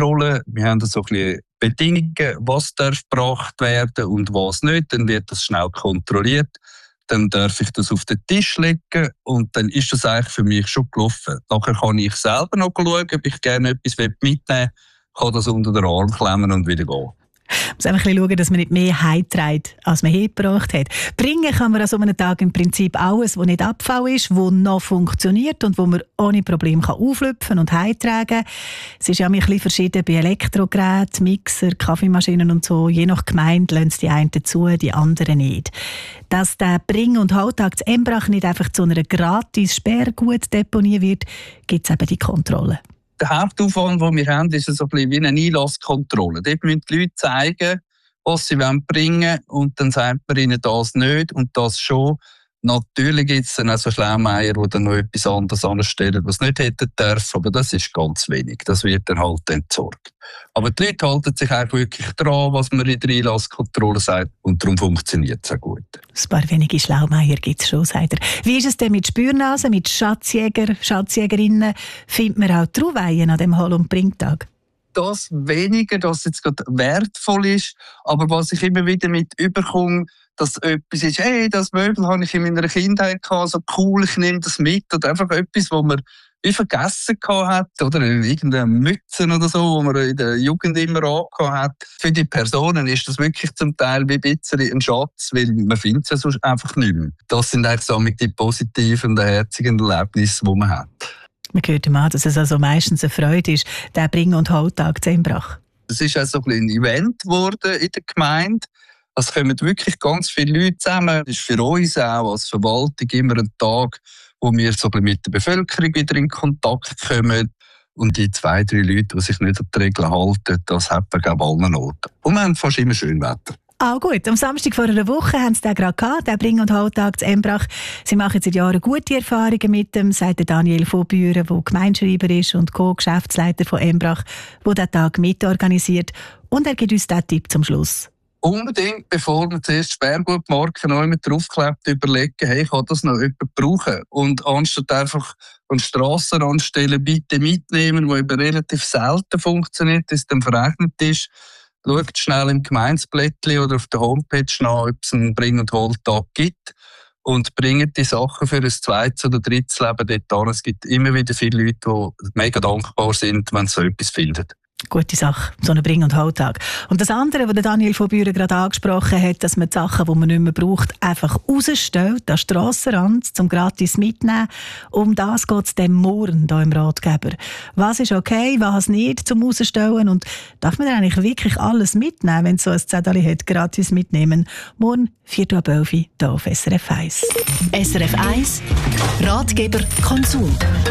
Kontrolle. Wir haben so ein bisschen Bedingungen, was darf gebracht werden und was nicht. Dann wird das schnell kontrolliert. Dann darf ich das auf den Tisch legen und dann ist das eigentlich für mich schon gelaufen. Nachher kann ich selber noch schauen, ob ich gerne etwas mitnehmen will, kann das unter den Arm klemmen und wieder gehen. Man muss einfach schauen, dass man nicht mehr heimträgt, als man hergebracht hat. Bringen kann man an so einem Tag im Prinzip alles, was nicht Abfall ist, was noch funktioniert und wo man ohne Probleme auflüpfen und heimtragen kann. Es ist ja ein bisschen verschieden bei Elektrogeräten, Mixer, Kaffeemaschinen und so. Je nach Gemeinde lassen es die einen zu, die anderen nicht. Dass der Bring- und Halttag zu Embrach nicht einfach zu einer gratis Sperrgutdeponie wird, gibt es eben die Kontrolle. Der Hauptaufwand, den wir haben, ist so ein bisschen wie eine Einlasskontrolle. Dort müssen die Leute zeigen, was sie bringen wollen und dann sagt man ihnen das nicht und das schon. Natürlich gibt es dann auch so Schlaumeier, die dann noch etwas anderes anstellen, was nicht hätten dürfen, aber das ist ganz wenig. Das wird dann halt entsorgt. Aber die Leute halten sich auch wirklich dran, was man in der Einlasskontrolle sagt und darum funktioniert es auch gut. Ein paar wenige Schlaumeier gibt es schon, sagt er. Wie ist es denn mit Spürnasen, mit Schatzjäger, Schatzjägerinnen? Findet man auch Trauweihen an dem Hall- und Bringtag? Das weniger, dass jetzt gerade wertvoll ist, aber was ich immer wieder mit überkomme, dass etwas ist, hey, das Möbel habe ich in meiner Kindheit gehabt, so cool, ich nehme das mit, oder einfach etwas, was man wie vergessen hat, oder irgendeine Mütze oder so, wo man in der Jugend immer angehabt hat. Für die Personen ist das wirklich zum Teil wie ein bisschen ein Schatz, weil man findet es ja sonst einfach nicht mehr. Das sind eigentlich so die positiven und herzigen Erlebnisse, die man hat. Man hört mal, dass es also meistens eine Freude ist, der Bring- und Halttag zu Embrach. Es ist auch so ein Event geworden in der Gemeinde. Es kommen wirklich ganz viele Leute zusammen. Es ist für uns auch als Verwaltung immer ein Tag, wo wir so mit der Bevölkerung wieder in Kontakt kommen. Und die 2-3 Leute, die sich nicht an die Regeln halten, das hat man an allen Orten. Und wir haben fast immer schön Wetter. Ah gut, am Samstag vor einer Woche haben sie den gerade gehabt, den Bring- und Halttag zu Embrach. Sie machen seit Jahren gute Erfahrungen mit dem, sagt Daniel von Büren, der Gemeindeschreiber ist und Co-Geschäftsleiter von Embrach, der den Tag mitorganisiert. Und er gibt uns diesen Tipp zum Schluss. Unbedingt, bevor man zuerst Sperrgutmarken noch immer draufklebt, überlegen, hey, kann das noch jemand brauchen? Und anstatt einfach an Strassenrand stellen, bitte mitnehmen, wo eben relativ selten funktioniert, dass es dann verrechnet ist. Schaut schnell im Gemeindeblättchen oder auf der Homepage nach, ob es einen Bring- und Halttag gibt. Und bringt die Sachen für ein zweites oder drittes Leben dort an. Es gibt immer wieder viele Leute, die mega dankbar sind, wenn sie so etwas finden. Gute Sache, so ein Bring- und Halttag. Und das andere, was Daniel von Büren gerade angesprochen hat, dass man die Sachen, die man nicht mehr braucht, einfach rausstellt, an den Strassenrand, zum gratis mitnehmen. Um das geht es dem morgen hier im Ratgeber. Was ist okay, was nicht zum Rausstellen? Und darf man dann eigentlich wirklich alles mitnehmen, wenn es so ein Zettel hat, gratis mitnehmen? Morgen, 4:11 Uhr, hier auf SRF 1. SRF 1, Ratgeber Konsum.